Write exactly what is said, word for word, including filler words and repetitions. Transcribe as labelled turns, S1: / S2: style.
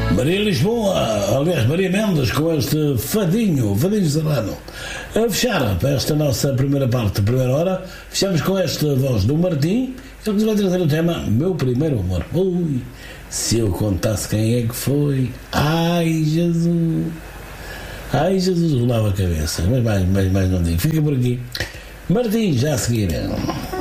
S1: Maria Lisboa, aliás Maria Mendes, com este fadinho, fadinho serrano. A fechar para esta nossa primeira parte, primeira hora, fechamos com esta voz do Martim, que nos vai trazer o tema Meu Primeiro Amor. Ui, se eu contasse quem é que foi, ai Jesus, ai Jesus, rolava a cabeça, mas mais, mais, mais não digo, fica por aqui. Martim, já a seguir.